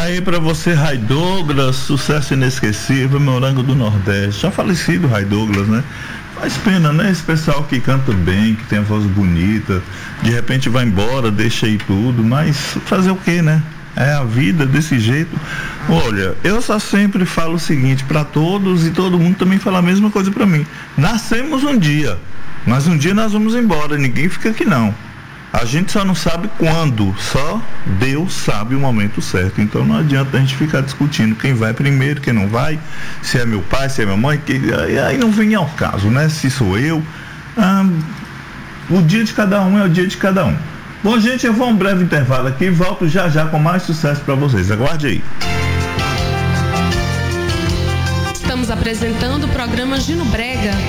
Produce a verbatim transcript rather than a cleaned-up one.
Aí pra você, Ray Douglas, sucesso inesquecível, Morango do Nordeste. Já falecido Ray Douglas, né? Faz pena, né? Esse pessoal que canta bem, que tem a voz bonita, de repente vai embora, deixa aí tudo, mas fazer o quê, né? É a vida desse jeito. Olha, eu só sempre falo o seguinte para todos, e todo mundo também fala a mesma coisa para mim. Nascemos um dia, mas um dia nós vamos embora, ninguém fica aqui não. A gente só não sabe quando, só Deus sabe o momento certo. Então não adianta a gente ficar discutindo quem vai primeiro, quem não vai, se é meu pai, se é minha mãe, que, aí não vem ao caso, né? Se sou eu. Ah, o dia de cada um é o dia de cada um. Bom, gente, eu vou a um breve intervalo aqui e volto já já com mais sucesso para vocês. Aguarde aí. Estamos apresentando o programa Gino Brega.